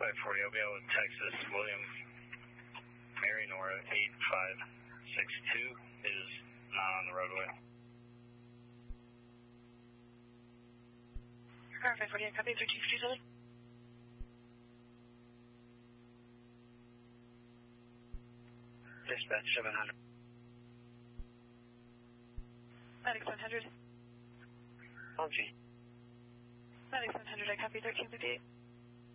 540, I'll be out with Texas, William, Mary Nora, 8562 is not on the roadway. Car 540, copy 1357. Dispatch 700. Medic 700. LG. Medic 700, I copy 1358.